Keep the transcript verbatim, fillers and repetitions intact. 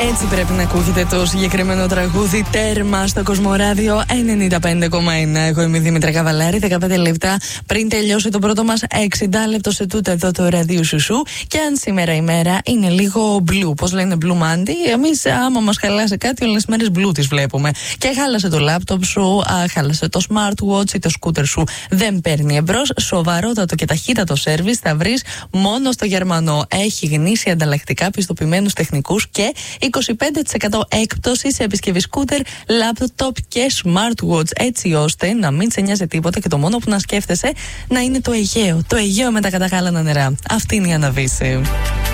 Έτσι πρέπει να ακούγεται το συγκεκριμένο τραγούδι. Τέρμα στο Κοσμοράδιο ενενήντα πέντε κόμμα ένα. Εγώ είμαι η Δήμητρα Καβαλάρη. δεκαπέντε λεπτά πριν τελειώσει το πρώτο μας εξήντα λεπτό σε τούτα εδώ το ραδίου Σουσού. Και αν σήμερα η μέρα είναι λίγο blue, πώς λένε Blue Monday, εμείς άμα μας χαλάσει κάτι, όλες τις μέρες blue τις βλέπουμε. Και χάλασε το λάπτοπ σου, α, χάλασε το smartwatch ή το scooter σου, δεν παίρνει εμπρός. Σοβαρότατο και ταχύτατο σέρβις θα βρεις μόνο στο Γερμανό. Έχει γνήσια ανταλλακτικά, πιστοποιημένους τεχνικούς και είκοσι πέντε τοις εκατό έκπτωση σε επισκευή σκούτερ, λάπτοπ και smartwatch. Έτσι ώστε να μην σε νοιάζει τίποτα και το μόνο που να σκέφτεσαι να είναι το Αιγαίο. Το Αιγαίο με τα καταγάλανα νερά. Αυτή είναι η Αναβίση.